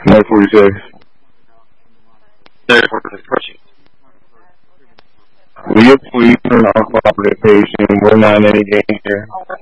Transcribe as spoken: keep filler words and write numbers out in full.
nine forty-six. Third quarter question. Will you please turn off operation? We're not in any game here.